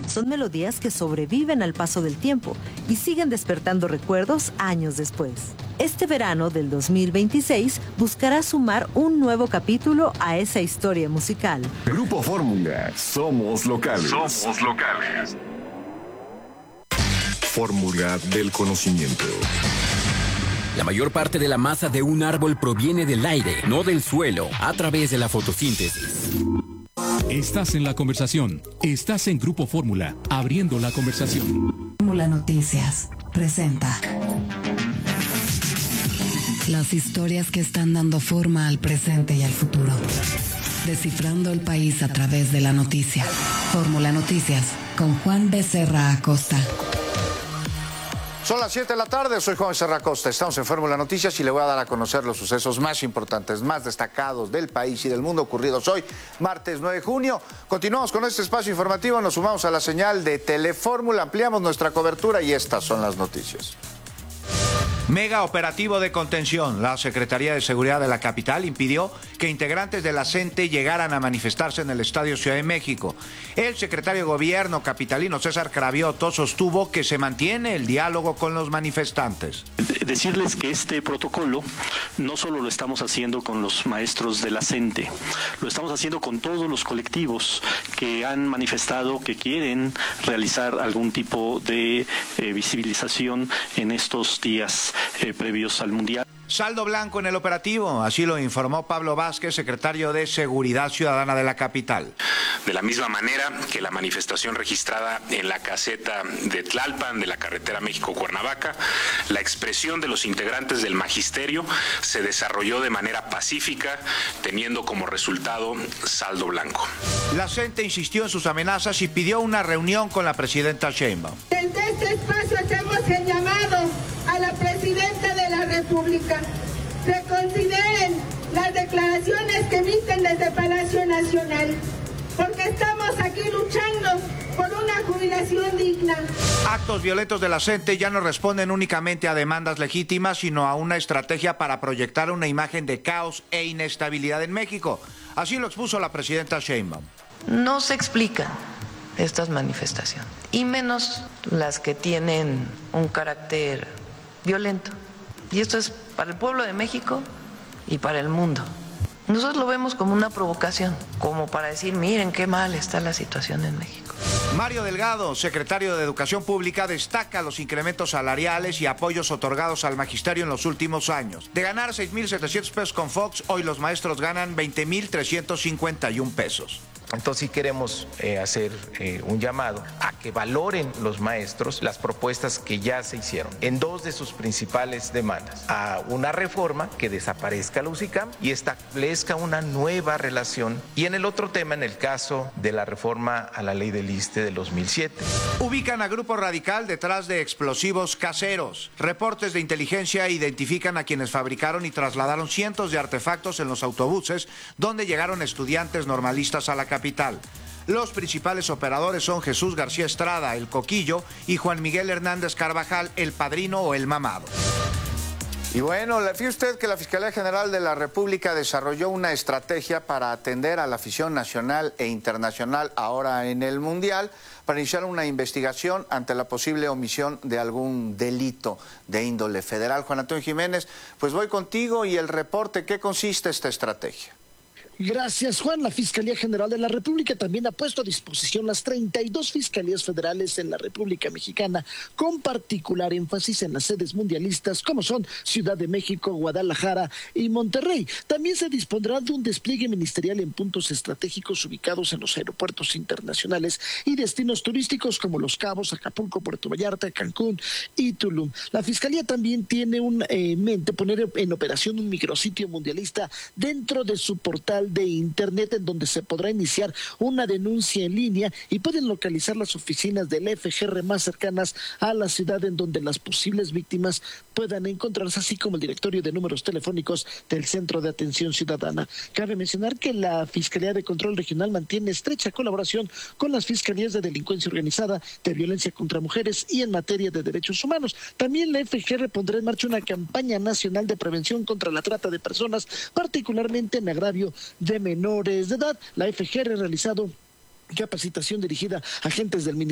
Son melodías que sobreviven al paso del tiempo y siguen despertando recuerdos años después. Este verano del 2026 buscará sumar un nuevo capítulo a esa historia musical. Grupo Fórmula, somos locales. Somos locales. Fórmula del conocimiento. La mayor parte de la masa de un árbol proviene del aire, no del suelo, a través de la fotosíntesis. Estás en la conversación. Estás en Grupo Fórmula, abriendo la conversación. Fórmula Noticias presenta las historias que están dando forma al presente y al futuro. Descifrando el país a través de la noticia. Fórmula Noticias con Juan Becerra Acosta. Son las 7 de la tarde, soy Juan Becerra Acosta, estamos en Fórmula Noticias y le voy a dar a conocer los sucesos más importantes, más destacados del país y del mundo ocurridos hoy, martes 9 de junio. Continuamos con este espacio informativo, nos sumamos a la señal de Telefórmula, ampliamos nuestra cobertura y estas son las noticias. Mega operativo de contención. La Secretaría de Seguridad de la capital impidió que integrantes de la CENTE llegaran a manifestarse en el Estadio Ciudad de México. El secretario de Gobierno capitalino César Cravioto sostuvo que se mantiene el diálogo con los manifestantes. Decirles que este protocolo no solo lo estamos haciendo con los maestros de la CENTE, lo estamos haciendo con todos los colectivos que han manifestado que quieren realizar algún tipo de visibilización en estos días previos al Mundial. Saldo blanco en el operativo, así lo informó Pablo Vázquez, secretario de Seguridad Ciudadana de la capital. De la misma manera que la manifestación registrada en la caseta de Tlalpan de la carretera México-Cuernavaca, la expresión de los integrantes del magisterio se desarrolló de manera pacífica, teniendo como resultado saldo blanco. La CENTE insistió en sus amenazas y pidió una reunión con la presidenta Sheinbaum. Desde este espacio hacemos el llamado a la presidenta de la República. Reconsideren las declaraciones que emiten desde Palacio Nacional, porque estamos aquí luchando por una jubilación digna. Actos violentos de la CENTE ya no responden únicamente a demandas legítimas, sino a una estrategia para proyectar una imagen de caos e inestabilidad en México. Así lo expuso la presidenta Sheinbaum. No se explican estas manifestaciones, y menos las que tienen un carácter violento. Y esto es para el pueblo de México y para el mundo. Nosotros lo vemos como una provocación, como para decir, miren qué mal está la situación en México. Mario Delgado, secretario de Educación Pública, destaca los incrementos salariales y apoyos otorgados al magisterio en los últimos años. De ganar 6,700 pesos con Fox, hoy los maestros ganan 20,351 pesos. Entonces sí queremos hacer un llamado a que valoren los maestros las propuestas que ya se hicieron en dos de sus principales demandas: a una reforma que desaparezca la UCICAM y establezca una nueva relación, y en el otro tema, en el caso de la reforma a la ley del ISSSTE del 2007. Ubican a Grupo Radical detrás de explosivos caseros. Reportes de inteligencia identifican a quienes fabricaron y trasladaron cientos de artefactos en los autobuses donde llegaron estudiantes normalistas a la capital. Los principales operadores son Jesús García Estrada, el Coquillo, y Juan Miguel Hernández Carvajal, el Padrino o el Mamado. Y bueno, fíjese usted que la Fiscalía General de la República desarrolló una estrategia para atender a la afición nacional e internacional ahora en el Mundial, para iniciar una investigación ante la posible omisión de algún delito de índole federal. Juan Antonio Jiménez, pues voy contigo y el reporte, ¿qué consiste esta estrategia? Gracias, Juan. La Fiscalía General de la República también ha puesto a disposición las 32 fiscalías federales en la República Mexicana, con particular énfasis en las sedes mundialistas como son Ciudad de México, Guadalajara y Monterrey. También se dispondrá de un despliegue ministerial en puntos estratégicos ubicados en los aeropuertos internacionales y destinos turísticos como Los Cabos, Acapulco, Puerto Vallarta, Cancún y Tulum. La Fiscalía también tiene en mente poner en operación un micrositio mundialista dentro de su portal de internet, en donde se podrá iniciar una denuncia en línea y pueden localizar las oficinas del FGR más cercanas a la ciudad en donde las posibles víctimas puedan encontrarse, así como el directorio de números telefónicos del Centro de Atención Ciudadana. Cabe mencionar que la Fiscalía de Control Regional mantiene estrecha colaboración con las Fiscalías de Delincuencia Organizada, de Violencia contra Mujeres y en materia de derechos humanos. También la FGR pondrá en marcha una campaña nacional de prevención contra la trata de personas, particularmente en agravio de menores de edad. La FGR ha realizado capacitación dirigida a agentes del Ministerio